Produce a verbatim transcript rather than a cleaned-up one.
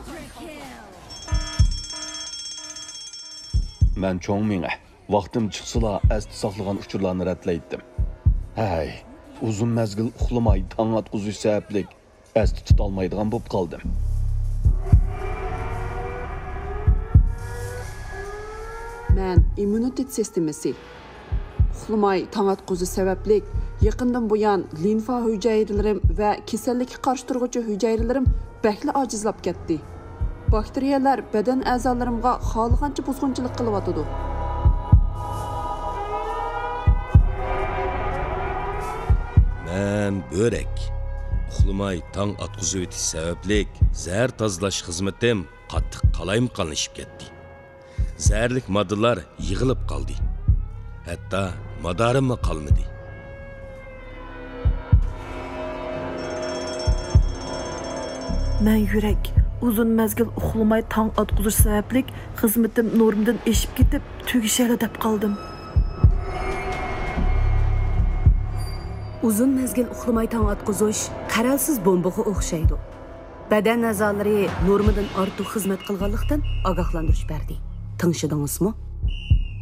Men cho'ng minga vaqtim chiqsila asti saqlagan uchurlarni ratlaydim. Hay, uzun mezgil uxlamay tong atquzish sabablik asti tutolmaydigan bo'lib qoldim. Men immunitet sistemasi uxlamay tong atquzish sabablik yaqindan buyon limfa hujayralarim va kasallikka qarshi turuvchi hujayralarim bakli ojizlab ketdi. Bakteriyalar badan a'zolarimga xohlagancha buzg'unchilik qilyotdi. Men börek. Uxlamay tong atquzish o'tish sabablik zahar tozalash xizmatim qattiq qalayimqonlashib ketdi. Zaharlik moddalar yig'ilib qoldi. Hatto madorimmi qolmadi. Men yurak uzun mezgil uxlamay tong atquzish sabablik xizmatim normdan eshib ketib, tugishali deb qoldim. Uzun mezgil uxlamay tong atquzish qaralsiz bombaga o'xshaydi. Badan a'zolari normadan ortiq xizmat qilganlikdan ogohlantirish berdi. Tinchidingizmi?